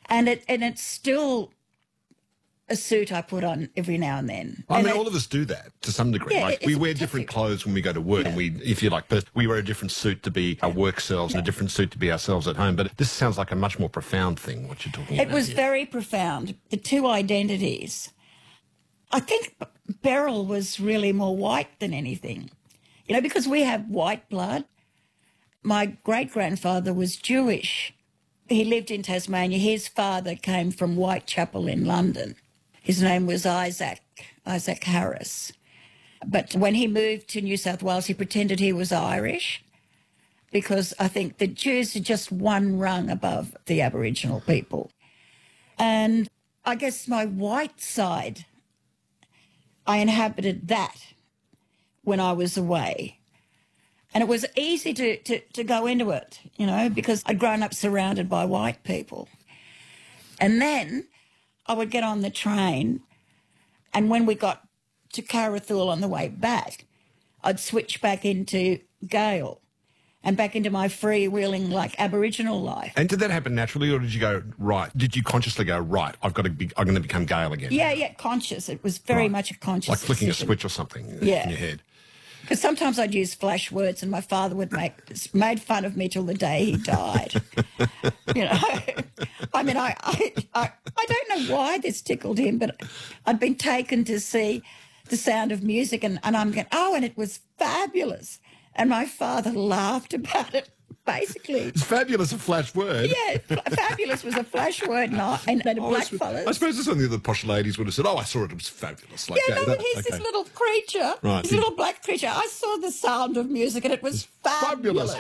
And it's still a suit I put on every now and then. I mean, all of us do that to some degree. Yeah, like we it's wear different clothes when we go to work, and we, if you like, but we wear a different suit to be our work selves and a different suit to be ourselves at home. But this sounds like a much more profound thing, what you're talking about. It was here. very profound. The two identities. I think Beryl was really more white than anything, you know, because we have white blood. My great-grandfather was Jewish. He lived in Tasmania. His father came from Whitechapel in London. His name was Isaac Harris. But when he moved to New South Wales, he pretended he was Irish because I think the Jews are just one rung above the Aboriginal people. And I guess my white side, I inhabited that when I was away. And it was easy to go into it, you know, because I'd grown up surrounded by white people. And then I would get on the train, and when we got to Carrathul on the way back, I'd switch back into Gale and back into my freewheeling, like, Aboriginal life. And did that happen naturally, or did you go, right, did you consciously go, right, I'm going to become Gale again? Yeah, conscious. It was very much a conscious like flicking decision. a switch or something in your head. Because sometimes I'd use flash words, and my father would made fun of me till the day he died. You know, I mean, I don't know why this tickled him, but I'd been taken to see The Sound of Music, and I'm going, oh, and it was fabulous. And my father laughed about it, basically. It's fabulous, a flash word. Yeah, fabulous was a flash word, and a blackfellas. I suppose it's something the posh ladies would have said, oh, I saw it, it was fabulous. Like yeah, no, but he's this little creature, right. this little black creature. I saw The Sound of Music, and it was fabulous.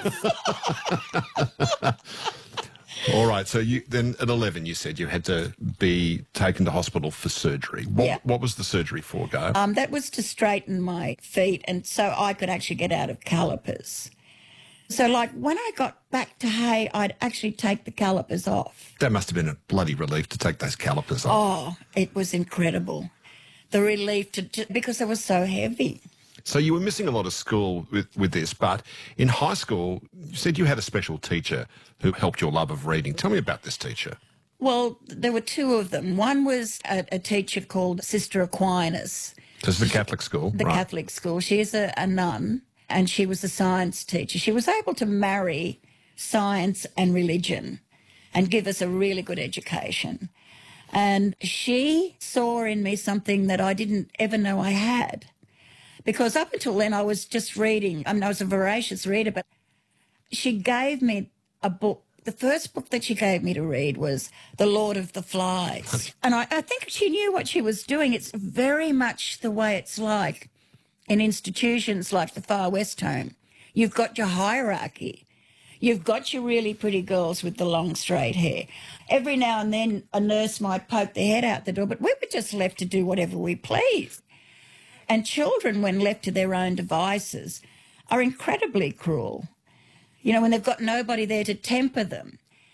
All right, so then at 11 you said you had to be taken to hospital for surgery. What was the surgery for, Gail? That was to straighten my feet, and so I could actually get out of calipers. So, like, when I got back to Hay, I'd actually take the calipers off. That must have been a bloody relief to take those calipers off. Oh, it was incredible. The relief because they were so heavy. So you were missing a lot of school with this, but in high school, you said you had a special teacher who helped your love of reading. Tell me about this teacher. Well, there were two of them. One was a teacher called Sister Aquinas. This is the Catholic school, The Catholic school. She's a nun, and she was a science teacher. She was able to marry science and religion and give us a really good education. And she saw in me something that I didn't ever know I had. Because up until then, I was just reading. I mean, I was a voracious reader, but she gave me a book. The first book that she gave me to read was The Lord of the Flies. And I think she knew what she was doing. It's very much the way it's like in institutions like the Far West Home. You've got your hierarchy. You've got your really pretty girls with the long straight hair. Every now and then a nurse might poke their head out the door, but we were just left to do whatever we pleased. And children, when left to their own devices, are incredibly cruel, you know, when they've got nobody there to temper them.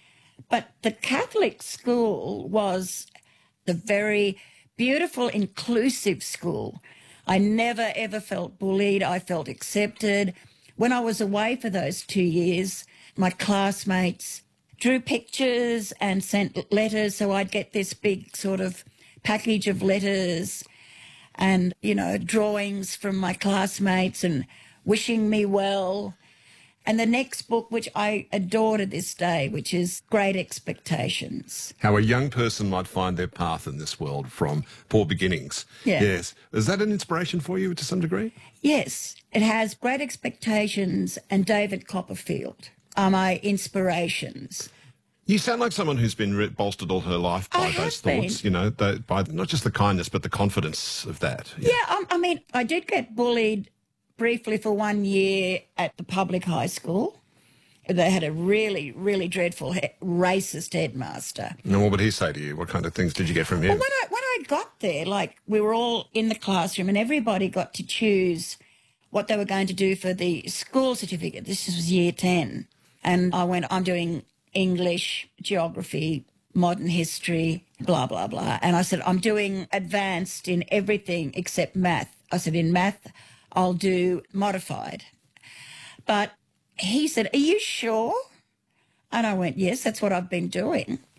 But the Catholic school was the very beautiful, inclusive school. I never, ever felt bullied. I felt accepted. When I was away for those 2 years, my classmates drew pictures and sent letters, so I'd get this big sort of package of letters and, you know, drawings from my classmates and wishing me well. And the next book, which I adore to this day, which is Great Expectations. How a young person might find their path in this world from poor beginnings. Yeah. Yes. Is that an inspiration for you to some degree? Yes. It has Great Expectations and David Copperfield are my inspirations. You sound like someone who's been bolstered all her life by those thoughts, you know, by not just the kindness, but the confidence of that. Yeah, I mean, I did get bullied briefly for 1 year at the public high school. They had a really, really dreadful racist headmaster. And what would he say to you? What kind of things did you get from him? Well, when I got there, like, we were all in the classroom and everybody got to choose what they were going to do for the school certificate. This was year 10. And I went, I'm doing English, geography, modern history, blah, blah, blah. And I said, I'm doing advanced in everything except math. I said, in math, I'll do modified. But he said, are you sure? And I went, yes, that's what I've been doing.